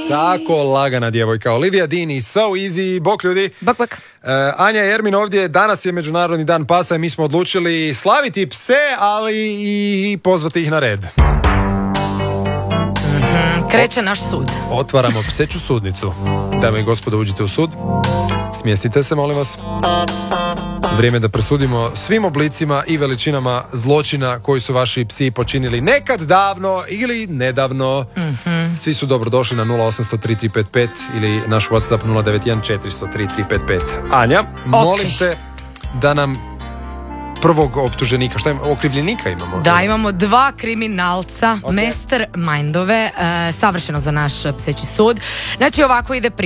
Tako lagana djevojka. Olivia Dean i So Easy. Bok ljudi. Bok. Anja i Ermin ovdje. Danas je Međunarodni dan pasa i mi smo odlučili slaviti pse, ali i pozvati ih na red. Kreće naš sud. Otvaramo pseću sudnicu. Dame i gospodo, uđite u sud. Smjestite se, molim vas. Vrijeme da presudimo svim oblicima i veličinama zločina koji su vaši psi počinili nekad davno ili nedavno. Svi su dobrodošli na 0800 3355 ili naš WhatsApp 091 400 3355. Anja, molim te da nam prvog optuženika, šta imamo? Okrivljenika imamo? Da, imamo 2 kriminalca, mastermindove, savršeno za naš pseći sud. Znači ovako ide priča.